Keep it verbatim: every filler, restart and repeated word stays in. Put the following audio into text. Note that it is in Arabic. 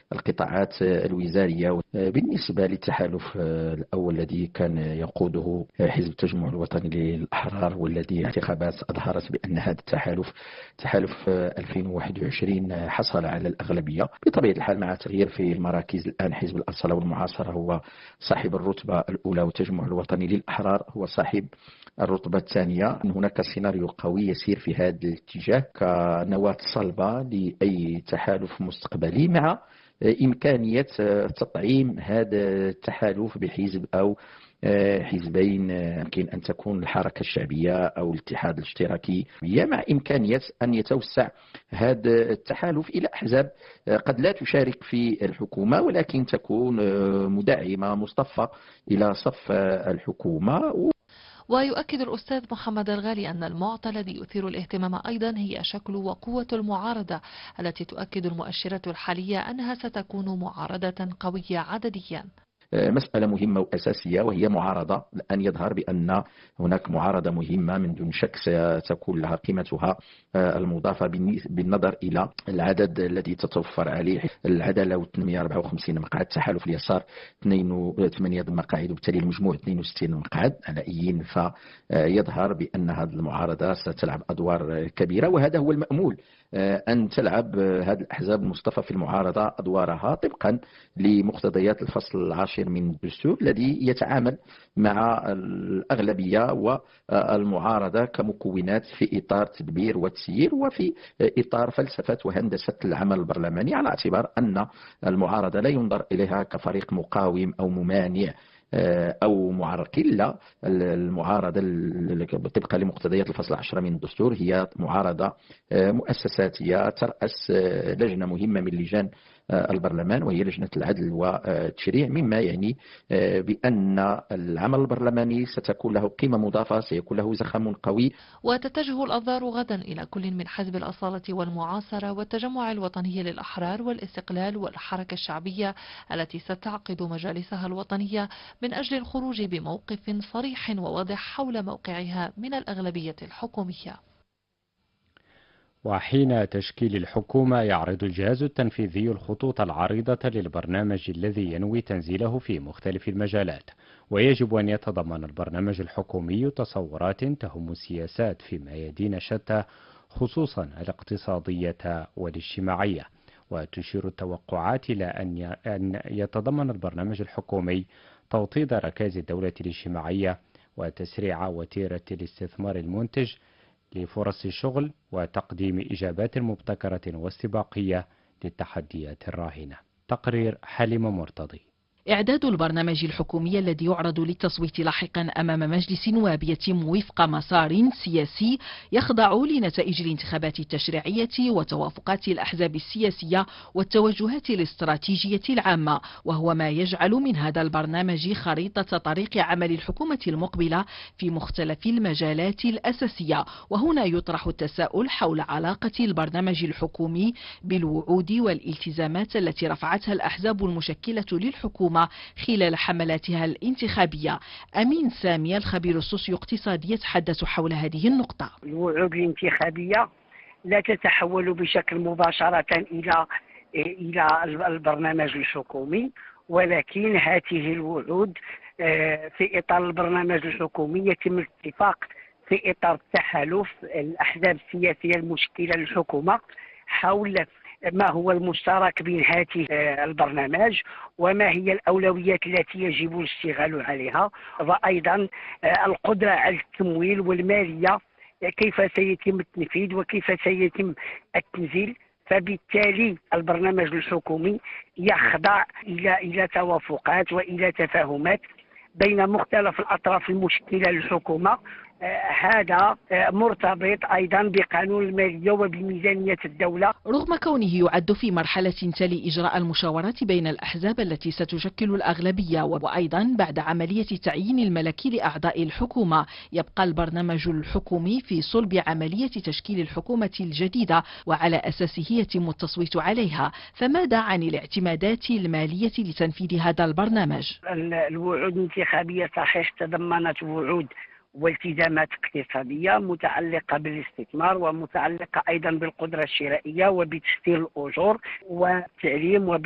القطاعات الوزارية. بالنسبة للتحالف الأول الذي كان يقوده حزب التجمع الوطني للأحرار، والذي انتخابات أظهرت بأن هذا التحالف تحالف ألفين وواحد وعشرين حصل على الأغلبية. بطبيعة الحال مع تغيير في المراكز، الآن حزب الأصالة والمعاصرة هو صاحب الرتبة الأولى، والتجمع الوطني للأحرار هو صاحب الرتبة الثانية. هناك سيناريو قوي يسير في هذا الاتجاه كنواة صلبة لأي تحالف مستقبلي، مع إمكانية تطعيم هذا التحالف بحزب أو حزبين. يمكن أن تكون الحركة الشعبية أو الاتحاد الاشتراكي، مع إمكانية أن يتوسع هذا التحالف إلى أحزاب قد لا تشارك في الحكومة، ولكن تكون مدعمة مصطفى إلى صف الحكومة. ويؤكد الأستاذ محمد الغالي أن المعطى الذي يثير الاهتمام أيضا هي شكل وقوة المعارضة، التي تؤكد المؤشرات الحالية أنها ستكون معارضة قوية عدديا. مسألة مهمة وأساسية، وهي معارضة. الآن يظهر بأن هناك معارضة مهمة من دون شك ستكون لها قيمتها المضافة بالنظر إلى العدد الذي تتوفر عليه. العدالة ثمانمائة وأربعة وخمسين مقعد، تحالف اليسار ثمانية مقاعد، وبالتالي المجموع اثنين وستين مقعد على أي. فيظهر بأن هذه المعارضة ستلعب أدوار كبيرة، وهذا هو المأمول، أن تلعب هذه الأحزاب المصطفى في المعارضة أدوارها طبقا لمقتضيات الفصل العاشر من الدستور، الذي يتعامل مع الأغلبية والمعارضة كمكونات في إطار تدبير وتسيير، وفي إطار فلسفة وهندسة العمل البرلماني، على اعتبار أن المعارضة لا ينظر إليها كفريق مقاوم أو ممانع أو معرقل. لا، المعارضة طبقا لمقتضيات الفصل العاشر من الدستور هي معارضة مؤسساتية ترأس لجنة مهمة من لجان البرلمان، وهي لجنة العدل والتشريع، مما يعني بأن العمل البرلماني ستكون له قيمة مضافة، سيكون له زخم قوي. وتتجه الأنظار غدا إلى كل من حزب الأصالة والمعاصرة والتجمع الوطني للأحرار والاستقلال والحركة الشعبية، التي ستعقد مجالسها الوطنية من أجل الخروج بموقف صريح وواضح حول موقعها من الأغلبية الحكومية. وحين تشكيل الحكومة يعرض الجهاز التنفيذي الخطوط العريضة للبرنامج الذي ينوي تنزيله في مختلف المجالات، ويجب أن يتضمن البرنامج الحكومي تصورات تهم السياسات في ميادين شتى، خصوصا الاقتصادية والاجتماعية. وتشير التوقعات إلى أن يتضمن البرنامج الحكومي توطيد ركائز الدولة الاجتماعية وتسريع وتيرة الاستثمار المنتج لفرص الشغل، وتقديم إجابات مبتكرة واستباقية للتحديات الراهنة. تقرير حليمة مرتضي. إعداد البرنامج الحكومي الذي يعرض للتصويت لاحقا أمام مجلس النواب يتم وفق مسار سياسي يخضع لنتائج الانتخابات التشريعية وتوافقات الأحزاب السياسية والتوجهات الاستراتيجية العامة، وهو ما يجعل من هذا البرنامج خريطة طريق عمل الحكومة المقبلة في مختلف المجالات الأساسية. وهنا يطرح التساؤل حول علاقة البرنامج الحكومي بالوعود والالتزامات التي رفعتها الأحزاب المشكلة للحكومة خلال حملاتها الانتخابية. أمين سامي الخبير السوسيو اقتصادي يتحدث حول هذه النقطة. الوعود الانتخابية لا تتحول بشكل مباشرة إلى إلى البرنامج الحكومي، ولكن هذه الوعود في إطار البرنامج الحكومي يتم الاتفاق في إطار التحالف الأحزاب السياسية المشكلة للحكومة حول ما هو المشترك بين هذه البرنامج وما هي الأولويات التي يجب الاشتغال عليها، وأيضا القدرة على التمويل والمالية كيف سيتم التنفيذ وكيف سيتم التنزيل. فبالتالي البرنامج الحكومي يخضع إلى إلى توافقات وإلى تفاهمات بين مختلف الأطراف المشكلة للحكومة. هذا مرتبط أيضا بقانون المالية وبميزانية الدولة. رغم كونه يعد في مرحلة تلي إجراء المشاورات بين الأحزاب التي ستشكل الأغلبية، وأيضا بعد عملية تعيين الملكي لأعضاء الحكومة، يبقى البرنامج الحكومي في صلب عملية تشكيل الحكومة الجديدة، وعلى أساسه يتم التصويت عليها. فماذا عن الاعتمادات المالية لتنفيذ هذا البرنامج؟ الوعود الانتخابية صحيح تضمنت وعود والتزامات اقتصادية متعلقة بالاستثمار ومتعلقة أيضا بالقدرة الشرائية وبتسهيل الأجور والتعليم